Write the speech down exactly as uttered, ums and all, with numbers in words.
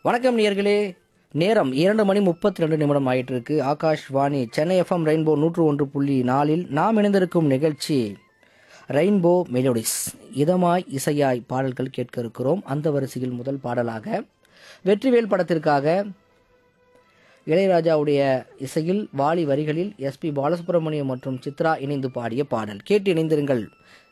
வணக்கம் நேயர்களே. நேரம் இரண்டு மணி முப்பத்தி ரெண்டு நிமிடம் ஆயிட்டு இருக்கு. ஆகாஷ்வாணி சென்னை எஃப்எம் ரெயின்போ நூற்று ஒன்று புள்ளி நாலில் நாம் இணைந்திருக்கும் நிகழ்ச்சி ரெயின்போ மெலோடிஸ். இதமாய் இசையாய் பாடல்கள் கேட்க இருக்கிறோம். அந்த வரிசையில் முதல் பாடலாக வெற்றிவேல் படத்திற்காக இளையராஜாவுடைய இசையில் வாலி வரிகளில் எஸ்பி பாலசுப்ரமணியம் மற்றும் சித்ரா இணைந்து பாடிய பாடல் கேட்டு இணைந்திருங்கள்.